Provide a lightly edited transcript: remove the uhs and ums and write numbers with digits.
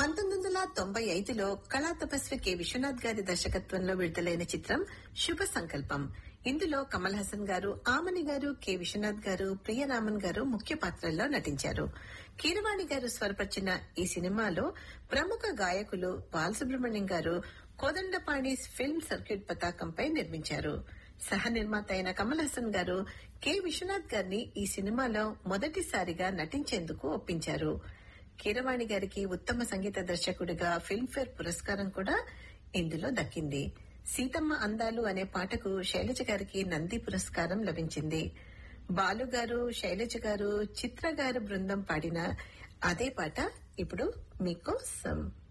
1995లో కళా తపస్వి కె విశ్వనాథ్ గారి దర్శకత్వంలో విడుదలైన చిత్రం శుభ సంకల్పం. ఇందులో కమల్ హాసన్ గారు, ఆమని గారు, కె విశ్వనాథ్ గారు, ప్రియరామన్ గారు ముఖ్య పాత్రల్లో నటించారు. కీరవాణి గారు స్వరపరిచిన ఈ సినిమాలో ప్రముఖ గాయకులు బాలసుబ్రహ్మణ్యం గారు కోదండపాణి ఫిల్మ్ సర్క్యూట్ పతాకంపై నిర్మించారు. సహ నిర్మాత అయిన కమల్ హాసన్ గారు కె విశ్వనాథ్ గారిని ఈ సినిమాలో మొదటిసారిగా నటించేందుకు ఒప్పించారు. కీరవాణి గారికి ఉత్తమ సంగీత దర్శకుడిగా ఫిల్మ్ఫేర్ పురస్కారం కూడా ఇందులో దక్కింది. సీతమ్మ అందాలు అనే పాటకు శైలజ గారికి నంది పురస్కారం లభించింది. బాలు గారు, శైలజ గారు, చిత్ర గారు బృందం పాడిన అదే పాట ఇప్పుడు మీకోసం.